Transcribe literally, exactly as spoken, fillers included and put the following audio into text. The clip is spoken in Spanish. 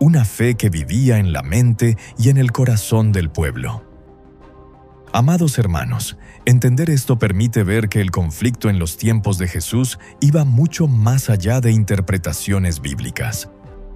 una fe que vivía en la mente y en el corazón del pueblo. Amados hermanos, entender esto permite ver que el conflicto en los tiempos de Jesús iba mucho más allá de interpretaciones bíblicas.